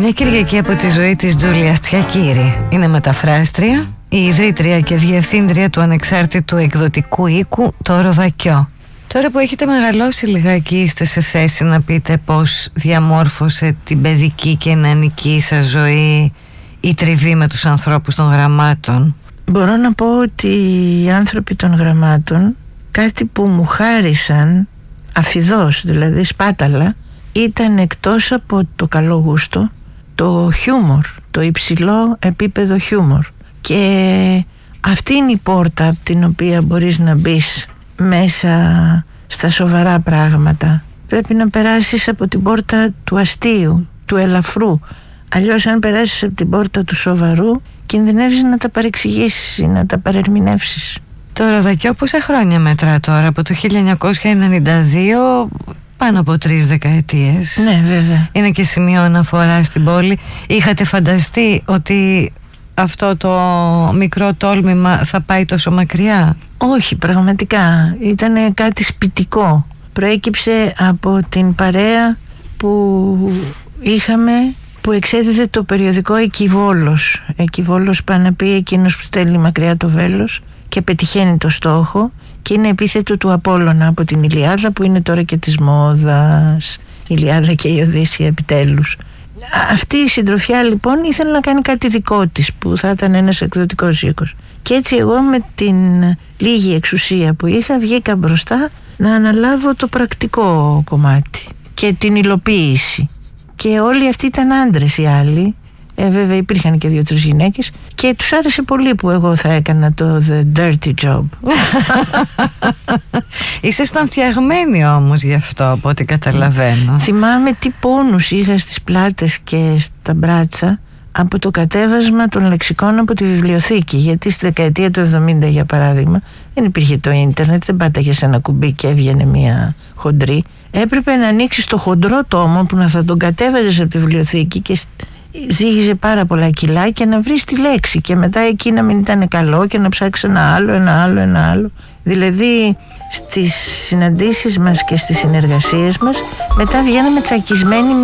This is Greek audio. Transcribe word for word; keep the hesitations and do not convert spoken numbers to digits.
Μια Κυριακή από τη ζωή της Τζούλια Τσιακίρη. Είναι μεταφράστρια, η ιδρύτρια και διευθύντρια του ανεξάρτητου εκδοτικού οίκου Το Ροδακιό. Τώρα που έχετε μεγαλώσει λιγάκι, είστε σε θέση να πείτε πώς διαμόρφωσε την παιδική και νεανική σας ζωή η τριβή με τους ανθρώπους των γραμμάτων? Μπορώ να πω ότι οι άνθρωποι των γραμμάτων, κάτι που μου χάρισαν αφιδώς, δηλαδή σπάταλα, ήταν εκτός από το καλό γούστο, το χιούμορ, το υψηλό επίπεδο χιούμορ. Και αυτή είναι η πόρτα από την οποία μπορείς να μπεις μέσα στα σοβαρά πράγματα. Πρέπει να περάσεις από την πόρτα του αστείου, του ελαφρού. Αλλιώς αν περάσεις από την πόρτα του σοβαρού, κινδυνεύεις να τα παρεξηγήσεις ή να τα παρερμηνεύσεις. Το Ροδακιό πόσα χρόνια μετρά τώρα? Από το χίλια εννιακόσια ενενήντα δύο, πάνω από τρεις δεκαετίες. Ναι, βέβαια. Είναι και σημείο αναφορά στην πόλη. Είχατε φανταστεί ότι αυτό το μικρό τόλμημα θα πάει τόσο μακριά? Όχι, πραγματικά. Ήταν κάτι σπιτικό. Προέκυψε από την παρέα που είχαμε, που εξέδιδε το περιοδικό Εκιβόλος. Εκιβόλος πάει να πει εκείνος που στέλνει μακριά το βέλος και πετυχαίνει το στόχο, και είναι επίθετο του Απόλλωνα από την Ηλιάδα, που είναι τώρα και της μόδας. Η Ηλιάδα και η Οδύσσεια επιτέλους. Αυτή η συντροφιά λοιπόν ήθελε να κάνει κάτι δικό της, που θα ήταν ένας εκδοτικός οίκος. Και έτσι εγώ με την λίγη εξουσία που είχα βγήκα μπροστά να αναλάβω το πρακτικό κομμάτι και την υλοποίηση. Και όλοι αυτοί ήταν άντρες οι άλλοι. Ε, βέβαια υπήρχαν και δύο-τρεις γυναίκες και τους άρεσε πολύ που εγώ θα έκανα το the dirty job. Ήσασταν φτιαγμένοι όμως γι' αυτό, από ό,τι καταλαβαίνω. Θυμάμαι τι πόνους είχα στις πλάτες και στα μπράτσα από το κατέβασμα των λεξικών από τη βιβλιοθήκη. Γιατί στη δεκαετία του εβδομήντα, για παράδειγμα, δεν υπήρχε το ίντερνετ, δεν πάταγες ένα κουμπί και έβγαινε μια χοντρή. Έπρεπε να ανοίξεις το χοντρό τόμο που να θα τον κατέβαζες από τη βιβλιοθήκη και ζύγιζε πάρα πολλά κιλά, και να βρεις τη λέξη και μετά εκεί να μην ήταν καλό και να ψάξεις ένα άλλο, ένα άλλο, ένα άλλο. Δηλαδή στις συναντήσεις μας και στις συνεργασίες μας μετά βγαίναμε τσακισμένοι